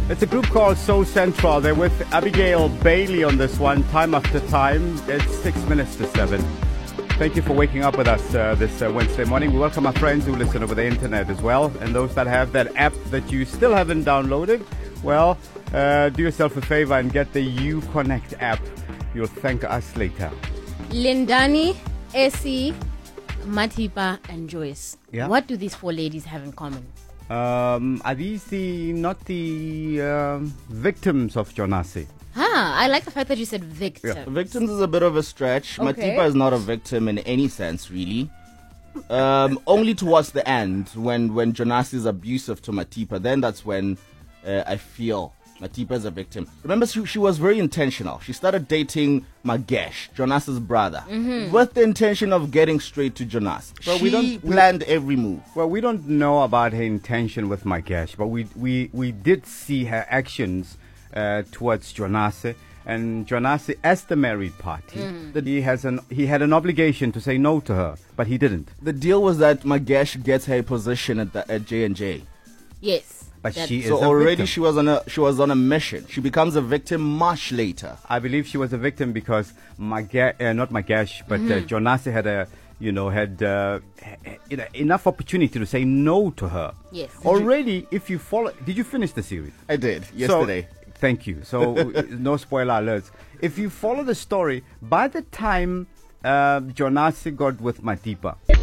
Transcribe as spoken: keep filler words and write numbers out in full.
It's a group called Soul Central. They're with Abigail Bailey on this one, time after time. It's six minutes to seven. Thank you for waking up with us uh, this uh, Wednesday morning. We welcome our friends who listen over the internet as well. And those that have that app that you still haven't downloaded, well, uh, do yourself a favor and get the Uconnect app. You'll thank us later. Lindani, Essie, Matipa, and Joyce. Yeah. What do these four ladies have in common? Um, are these the not the um, victims of Jonase? Ah, I like the fact that you said victim. Yeah. Victims is a bit of a stretch. Okay. Matipa is not a victim in any sense, really. Um, only towards the end, when, when Jonase is abusive to Matipa, then that's when uh, I feel Matipa is a victim. Remember, she, she was very intentional. She started dating Magesh, Jonase's brother, mm-hmm. with the intention of getting straight to Jonas. Well, she we don't- we- planned every move. Well, we don't know about her intention with Magesh, but we we, we did see her actions uh, towards Jonase. And Jonase, as the married party, that he has an he had an obligation to say no to her, but he didn't. The deal was that Magesh gets her a position at the at J and J. Yes. But that- she is So a already victim. she was on a she was on a mission. She becomes a victim much later. I believe she was a victim because Magesh, uh, not Magesh, but uh, Jonase had a you know had uh, h- h- enough opportunity to say no to her. Yes. Already, if you follow, did you finish the series? I did yesterday. So, thank you. So, no spoiler alerts. If you follow the story, by the time uh, Jonase got with Matipa,